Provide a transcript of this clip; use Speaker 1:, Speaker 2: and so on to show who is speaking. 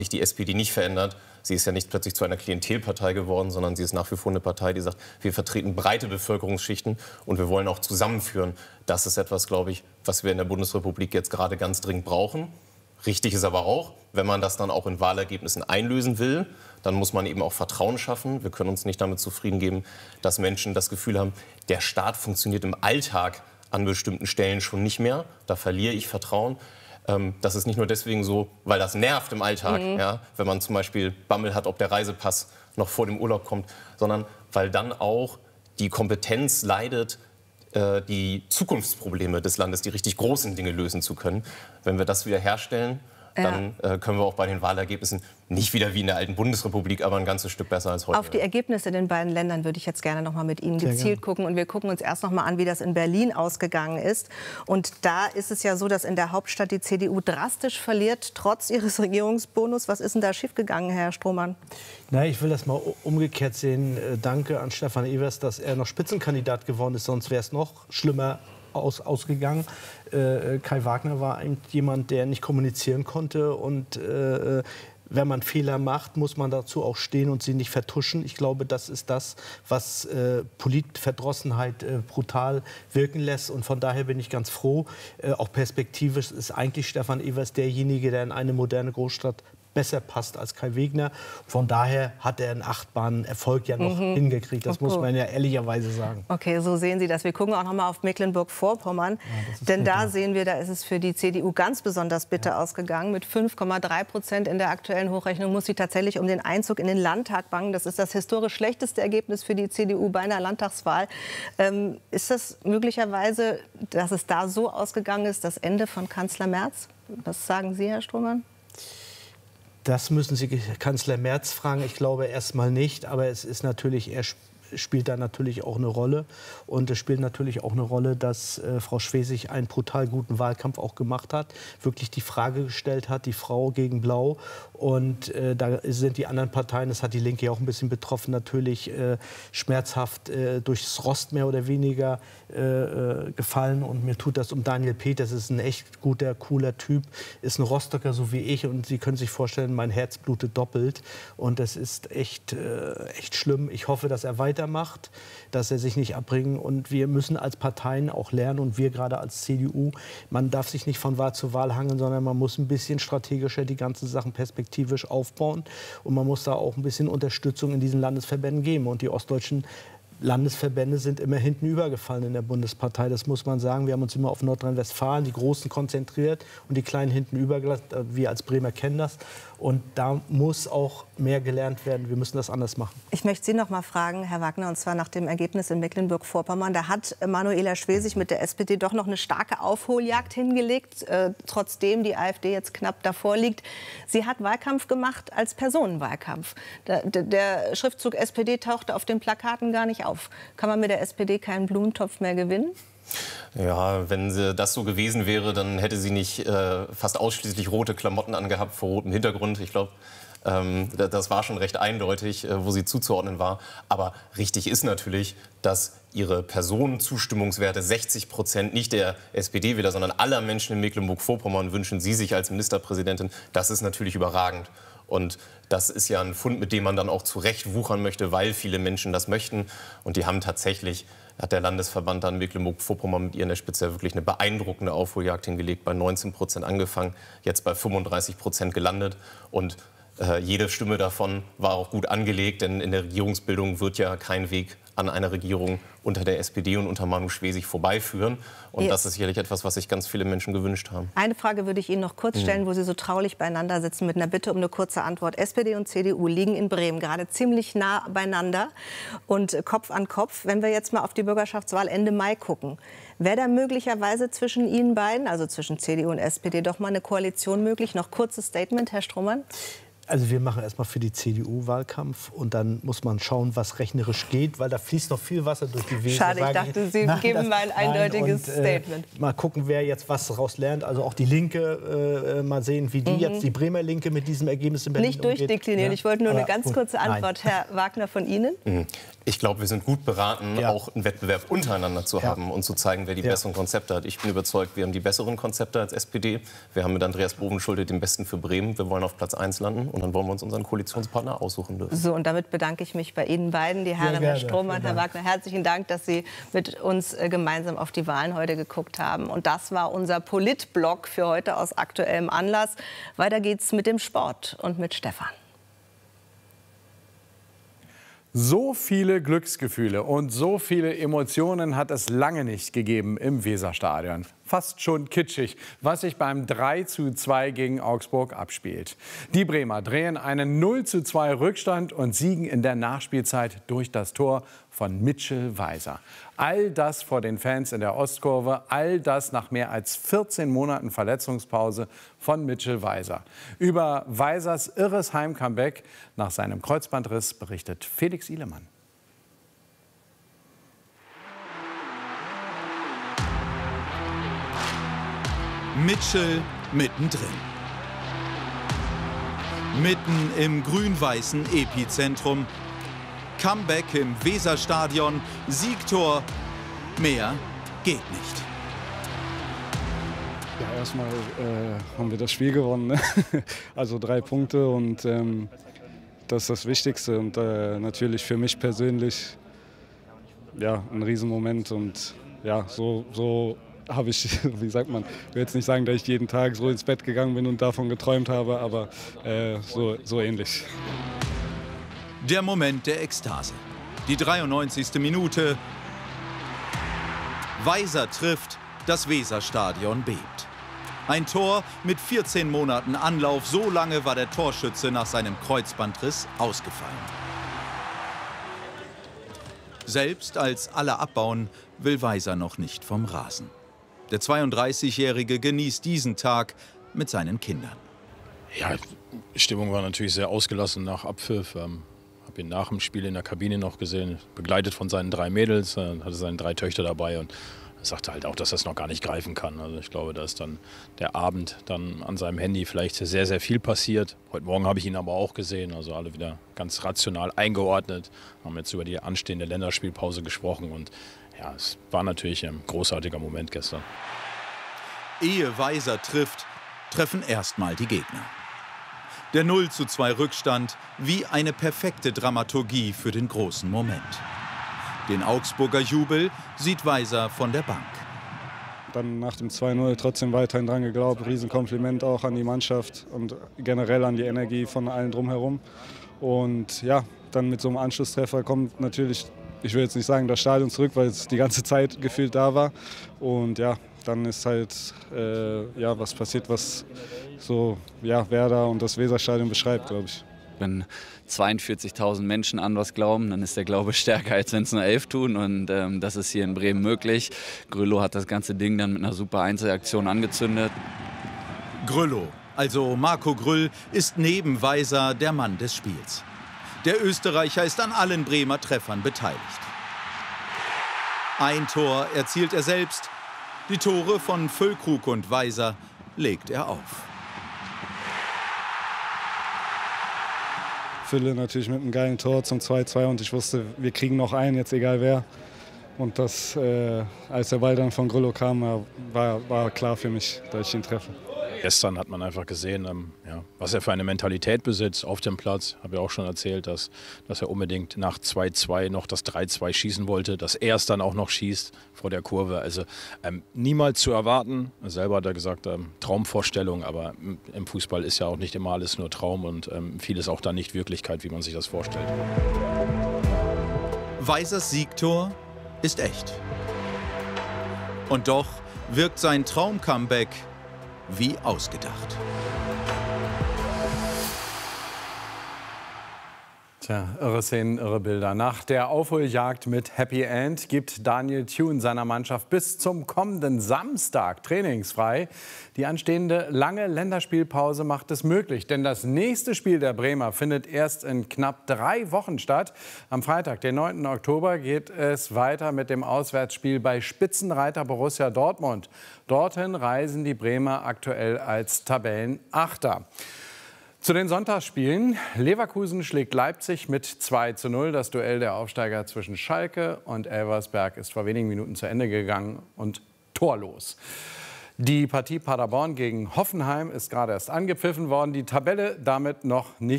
Speaker 1: die SPD nicht verändert. Sie ist ja nicht plötzlich zu einer Klientelpartei geworden, sondern sie ist nach wie vor eine Partei, die sagt, wir vertreten breite Bevölkerungsschichten und wir wollen auch zusammenführen. Das ist etwas, glaube ich, was wir in der Bundesrepublik jetzt gerade ganz dringend brauchen. Richtig ist aber auch, wenn man das dann auch in Wahlergebnissen einlösen will, dann muss man eben auch Vertrauen schaffen. Wir können uns nicht damit zufrieden geben, dass Menschen das Gefühl haben, der Staat funktioniert im Alltag an bestimmten Stellen schon nicht mehr. Da verliere ich Vertrauen. Das ist nicht nur deswegen so, weil das nervt im Alltag, ja, wenn man zum Beispiel Bammel hat, ob der Reisepass noch vor dem Urlaub kommt, sondern weil dann auch die Kompetenz leidet, die Zukunftsprobleme des Landes, die richtig großen Dinge lösen zu können. Wenn wir das wieder herstellen, dann können wir auch bei den Wahlergebnissen nicht wieder wie in der alten Bundesrepublik, aber ein ganzes Stück besser als heute.
Speaker 2: Auf die Ergebnisse in den beiden Ländern würde ich jetzt gerne noch mal mit Ihnen gezielt gucken. Und wir gucken uns erst noch mal an, wie das in Berlin ausgegangen ist. Und da ist es ja so, dass in der Hauptstadt die CDU drastisch verliert, trotz ihres Regierungsbonus. Was ist denn da schiefgegangen, Herr Strohmann?
Speaker 3: Na, ich will das mal umgekehrt sehen. Danke an Stefan Evers, dass er noch Spitzenkandidat geworden ist. Sonst wäre es noch schlimmer ausgegangen. Kai Wagner war jemand, der nicht kommunizieren konnte. Und wenn man Fehler macht, muss man dazu auch stehen und sie nicht vertuschen. Ich glaube, das ist das, was Politverdrossenheit brutal wirken lässt. Und von daher bin ich ganz froh. Auch perspektivisch ist eigentlich Stefan Evers derjenige, der in eine moderne Großstadt besser passt als Kai Wegner. Von daher hat er einen achtbaren Erfolg ja noch hingekriegt. Das muss man ja ehrlicherweise sagen.
Speaker 2: Okay, so sehen Sie das. Wir gucken auch noch mal auf Mecklenburg-Vorpommern. Denn da sehen wir, da ist es für die CDU ganz besonders bitter ausgegangen. Mit 5,3% in der aktuellen Hochrechnung muss sie tatsächlich um den Einzug in den Landtag bangen. Das ist das historisch schlechteste Ergebnis für die CDU bei einer Landtagswahl. Ist das möglicherweise, dass es da so ausgegangen ist, das Ende von Kanzler Merz? Was sagen Sie, Herr Strohmann?
Speaker 3: Das müssen Sie Kanzler Merz fragen. Ich glaube erstmal nicht. Aber es ist natürlich, er spielt da natürlich auch eine Rolle. Und es spielt natürlich auch eine Rolle, dass Frau Schwesig einen brutal guten Wahlkampf auch gemacht hat. Wirklich die Frage gestellt hat, die Frau gegen Blau. Und da sind die anderen Parteien, das hat die Linke ja auch ein bisschen betroffen, natürlich schmerzhaft durchs Rost mehr oder weniger gefallen. Und mir tut das um Daniel Peters, das ist ein echt guter, cooler Typ, ist ein Rostocker, so wie ich. Und Sie können sich vorstellen, mein Herz blutet doppelt. Und das ist echt schlimm. Ich hoffe, dass er weitermacht, dass er sich nicht abbringen. Und wir müssen als Parteien auch lernen, und wir gerade als CDU, man darf sich nicht von Wahl zu Wahl hangeln, sondern man muss ein bisschen strategischer die ganzen Sachen perspektivisch aufbauen. Und man muss da auch ein bisschen Unterstützung in diesen Landesverbänden geben. Und die ostdeutschen Landesverbände sind immer hinten übergefallen in der Bundespartei. Das muss man sagen. Wir haben uns immer auf Nordrhein-Westfalen, die Großen, konzentriert und die Kleinen hinten übergelassen. Wir als Bremer kennen das. Und da muss auch mehr gelernt werden. Wir müssen das anders machen.
Speaker 2: Ich möchte Sie noch mal fragen, Herr Wagner, und zwar nach dem Ergebnis in Mecklenburg-Vorpommern. Da hat Manuela Schwesig mit der SPD doch noch eine starke Aufholjagd hingelegt, trotzdem die AfD jetzt knapp davor liegt. Sie hat Wahlkampf gemacht als Personenwahlkampf. Der Schriftzug SPD tauchte auf den Plakaten gar nicht auf. Kann man mit der SPD keinen Blumentopf mehr gewinnen?
Speaker 1: Ja, wenn das so gewesen wäre, dann hätte sie nicht fast ausschließlich rote Klamotten angehabt vor rotem Hintergrund. Ich glaube, das war schon recht eindeutig, wo sie zuzuordnen war. Aber richtig ist natürlich, dass ihre Personenzustimmungswerte 60% nicht der SPD-Wähler, sondern aller Menschen in Mecklenburg-Vorpommern wünschen sie sich als Ministerpräsidentin. Das ist natürlich überragend. Und das ist ja ein Fund, mit dem man dann auch zu Recht wuchern möchte, weil viele Menschen das möchten. Und die haben tatsächlich, hat der Landesverband dann Mecklenburg-Vorpommern mit ihr in der Spitze wirklich eine beeindruckende Aufholjagd hingelegt. Bei 19% angefangen, jetzt bei 35% gelandet. Und jede Stimme davon war auch gut angelegt, denn in der Regierungsbildung wird ja kein Weg an einer Regierung unter der SPD und unter Manu Schwesig vorbeiführen. Und das ist sicherlich etwas, was sich ganz viele Menschen gewünscht haben.
Speaker 2: Eine Frage würde ich Ihnen noch kurz stellen, wo Sie so traulich beieinander sitzen, mit einer Bitte um eine kurze Antwort. SPD und CDU liegen in Bremen gerade ziemlich nah beieinander und Kopf an Kopf. Wenn wir jetzt mal auf die Bürgerschaftswahl Ende Mai gucken, wäre da möglicherweise zwischen Ihnen beiden, also zwischen CDU und SPD, doch mal eine Koalition möglich? Noch kurzes Statement, Herr Strohmann.
Speaker 3: Also wir machen erstmal für die CDU Wahlkampf und dann muss man schauen, was rechnerisch geht, weil da fließt noch viel Wasser durch die Weser.
Speaker 2: Schade, ich dachte, Sie geben mal ein eindeutiges Statement.
Speaker 3: Mal gucken, wer jetzt was daraus lernt. Also auch die Linke, mal sehen, wie die jetzt, die Bremer Linke mit diesem Ergebnis in Berlin
Speaker 2: nicht durchdeklinieren.
Speaker 3: Ja?
Speaker 2: Ich wollte nur eine ganz kurze Antwort, Herr Wagner, von Ihnen.
Speaker 1: Ich glaube, wir sind gut beraten, auch einen Wettbewerb untereinander zu haben und zu zeigen, wer die besseren Konzepte hat. Ich bin überzeugt, wir haben die besseren Konzepte als SPD. Wir haben mit Andreas Bovenschulte den besten für Bremen. Wir wollen auf Platz 1 landen und dann wollen wir uns unseren Koalitionspartner aussuchen dürfen. So,
Speaker 2: und damit bedanke ich mich bei Ihnen beiden, die Herren, Herr Strohmann, Herr Wagner. Herzlichen Dank, dass Sie mit uns gemeinsam auf die Wahlen heute geguckt haben. Und das war unser Politblog für heute aus aktuellem Anlass. Weiter geht's mit dem Sport und mit Stefan.
Speaker 4: So viele Glücksgefühle und so viele Emotionen hat es lange nicht gegeben im Weserstadion. Fast schon kitschig, was sich beim 3:2 gegen Augsburg abspielt. Die Bremer drehen einen 0:2 Rückstand und siegen in der Nachspielzeit durch das Tor von Mitchell Weiser. All das vor den Fans in der Ostkurve, all das nach mehr als 14 Monaten Verletzungspause von Mitchell Weiser. Über Weisers irres Heimcomeback nach seinem Kreuzbandriss berichtet Felix Ihlemann.
Speaker 5: Mitchell mittendrin. Mitten im grün-weißen Epizentrum. Comeback im Weserstadion, Siegtor. Mehr geht nicht.
Speaker 6: Ja, erstmal haben wir das Spiel gewonnen. Ne? Also 3 Punkte und das ist das Wichtigste. Und natürlich für mich persönlich ja, ein Riesenmoment. Und ja, so habe ich, wie sagt man, ich will jetzt nicht sagen, dass ich jeden Tag so ins Bett gegangen bin und davon geträumt habe, aber so ähnlich.
Speaker 5: Der Moment der Ekstase. Die 93. Minute. Weiser trifft, das Weserstadion bebt. Ein Tor mit 14 Monaten Anlauf. So lange war der Torschütze nach seinem Kreuzbandriss ausgefallen. Selbst als alle abbauen, will Weiser noch nicht vom Rasen. Der 32-Jährige genießt diesen Tag mit seinen Kindern.
Speaker 7: Ja, die Stimmung war natürlich sehr ausgelassen nach Abpfiff. Habe ihn nach dem Spiel in der Kabine noch gesehen, begleitet von seinen 3 Mädels, hatte seine 3 Töchter dabei und er sagte halt auch, dass er es noch gar nicht greifen kann. Also ich glaube, da ist dann der Abend dann an seinem Handy vielleicht sehr, sehr viel passiert. Heute Morgen habe ich ihn aber auch gesehen, also alle wieder ganz rational eingeordnet, haben jetzt über die anstehende Länderspielpause gesprochen und ja, es war natürlich ein großartiger Moment gestern.
Speaker 5: Ehe Weiser trifft, treffen erstmal die Gegner. Der 0:2 Rückstand wie eine perfekte Dramaturgie für den großen Moment. Den Augsburger Jubel sieht Weiser von der Bank.
Speaker 6: Dann nach dem 2:0 trotzdem weiterhin dran geglaubt. Riesenkompliment auch an die Mannschaft und generell an die Energie von allen drumherum. Und ja, dann mit so einem Anschlusstreffer kommt natürlich, ich will jetzt nicht sagen das Stadion zurück, weil es die ganze Zeit gefühlt da war. Und ja, dann ist halt ja, was passiert, was so ja, Werder und das Weserstadion beschreibt, glaube ich.
Speaker 8: Wenn 42.000 Menschen an was glauben, dann ist der Glaube stärker, als wenn es nur 11 tun. Und das ist hier in Bremen möglich. Grüllo hat das ganze Ding dann mit einer super Einzelaktion angezündet.
Speaker 5: Grüllo, also Marco Grüll, ist neben Weiser der Mann des Spiels. Der Österreicher ist an allen Bremer Treffern beteiligt. Ein Tor erzielt er selbst. Die Tore von Füllkrug und Weiser legt er auf.
Speaker 6: Fülle natürlich mit einem geilen Tor zum 2:2 und ich wusste, wir kriegen noch einen, jetzt egal wer. Und das, als der Ball dann von Grüllo kam, war klar für mich, dass ich ihn treffe.
Speaker 7: Gestern hat man einfach gesehen, ja, was er für eine Mentalität besitzt auf dem Platz. Habe ja auch schon erzählt, dass er unbedingt nach 2:2 noch das 3:2 schießen wollte, dass er es dann auch noch schießt vor der Kurve. Also niemals zu erwarten. Er selber hat er gesagt, Traumvorstellung, aber im Fußball ist ja auch nicht immer alles nur Traum und vieles auch dann nicht Wirklichkeit, wie man sich das vorstellt.
Speaker 5: Weisers Siegtor ist echt. Und doch wirkt sein Traum-Comeback wie ausgedacht.
Speaker 4: Tja, irre Szenen, irre Bilder. Nach der Aufholjagd mit Happy End gibt Daniel Thune seiner Mannschaft bis zum kommenden Samstag trainingsfrei. Die anstehende lange Länderspielpause macht es möglich, denn das nächste Spiel der Bremer findet erst in knapp 3 Wochen statt. Am Freitag, den 9. Oktober, geht es weiter mit dem Auswärtsspiel bei Spitzenreiter Borussia Dortmund. Dorthin reisen die Bremer aktuell als Tabellenachter. Zu den Sonntagsspielen. Leverkusen schlägt Leipzig mit 2:0. Das Duell der Aufsteiger zwischen Schalke und Elversberg ist vor wenigen Minuten zu Ende gegangen und torlos. Die Partie Paderborn gegen Hoffenheim ist gerade erst angepfiffen worden. Die Tabelle damit noch nicht